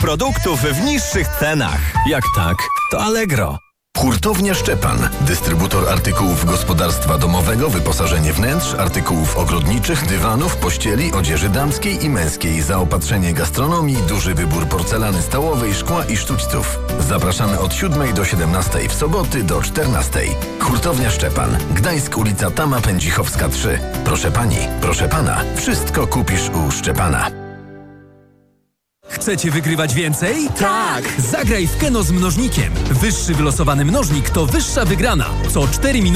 produktów w niższych cenach. Jak tak, to Allegro. Hurtownia Szczepan. Dystrybutor artykułów gospodarstwa domowego, wyposażenie wnętrz, artykułów ogrodniczych, dywanów, pościeli, odzieży damskiej i męskiej, zaopatrzenie gastronomii, duży wybór porcelany stołowej, szkła i sztućców. Zapraszamy od 7 do 17 w soboty do 14. Hurtownia Szczepan. Gdańsk, ulica Tama Pędzichowska 3. Proszę pani, proszę pana, wszystko kupisz u Szczepana. Chcecie wygrywać więcej? Tak! Zagraj w Keno z mnożnikiem. Wyższy wylosowany mnożnik to wyższa wygrana. Co 4 minuty